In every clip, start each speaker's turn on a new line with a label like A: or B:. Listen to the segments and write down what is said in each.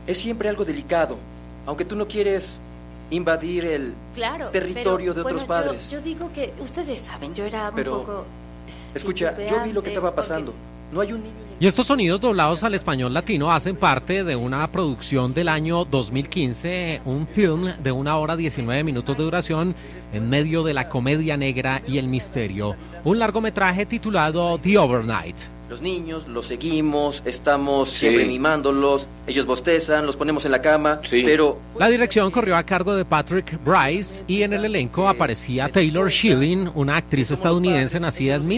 A: es siempre algo delicado, aunque tú no quieres invadir el territorio de otros padres.
B: Yo digo que ustedes saben, yo era un poco...
A: Escucha, yo vi lo que estaba pasando. No hay un niño...
C: Y estos sonidos doblados al español latino hacen parte de una producción del año 2015, un film de 1 hora 19 minutos de duración en medio de la comedia negra y el misterio. Un largometraje titulado The Overnight.
A: Los niños, los seguimos, estamos siempre mimándolos, ellos bostezan, los ponemos en la cama, pero...
C: La dirección corrió a cargo de Patrick Brice y en el elenco aparecía Taylor Schilling, una actriz estadounidense nacida en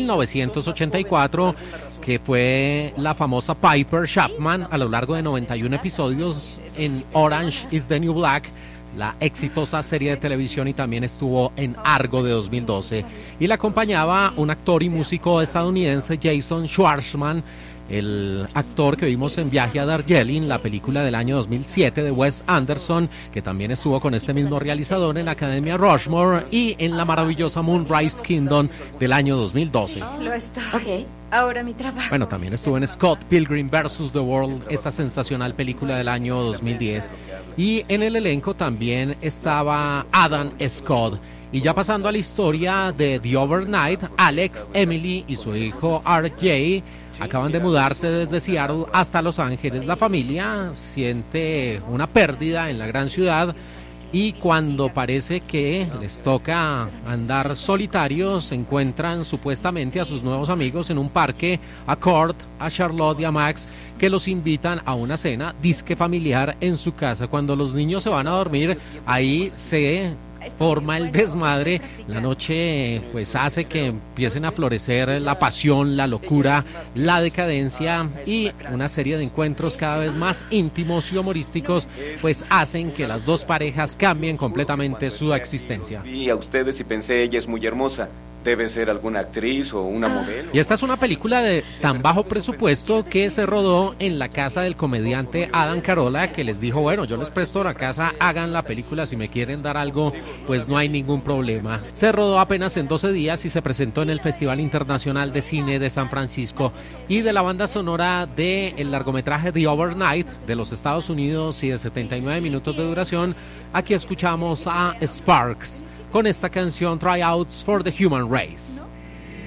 C: 1984, que fue la famosa Piper Chapman a lo largo de 91 episodios en Orange is the New Black, la exitosa serie de televisión, y también estuvo en Argo de 2012. Y la acompañaba un actor y músico estadounidense, Jason Schwartzman, el actor que vimos en Viaje a Darjeeling, la película del año 2007 de Wes Anderson, que también estuvo con este mismo realizador en la Academia Rushmore, y en la maravillosa Moonrise Kingdom del año 2012.
D: Lo está. Ahora mi trabajo.
C: Bueno, también estuvo en Scott Pilgrim vs. The World, esa sensacional película del año 2010. Y en el elenco también estaba Adam Scott. Y ya pasando a la historia de The Overnight, Alex, Emily y su hijo RJ acaban de mudarse desde Seattle hasta Los Ángeles. La familia siente una pérdida en la gran ciudad y cuando parece que les toca andar solitarios, encuentran supuestamente a sus nuevos amigos en un parque, a Kurt, a Charlotte y a Max, que los invitan a una cena disque familiar en su casa. Cuando los niños se van a dormir, ahí se forma el desmadre. La noche pues hace que empiecen a florecer la pasión, la locura, la decadencia, y una serie de encuentros cada vez más íntimos y humorísticos pues hacen que las dos parejas cambien completamente su existencia.
E: Vi a ustedes y pensé, ella es muy hermosa. Debe ser alguna actriz o una modelo.
C: Y esta es una película de tan bajo presupuesto que se rodó en la casa del comediante Adam Carolla, que les dijo, bueno, yo les presto la casa, hagan la película, si me quieren dar algo, pues no hay ningún problema. Se rodó apenas en 12 días y se presentó en el Festival Internacional de Cine de San Francisco. Y de la banda sonora del largometraje The Overnight de los Estados Unidos y de 79 minutos de duración, aquí escuchamos a Sparks con esta canción Tryouts for the Human Race.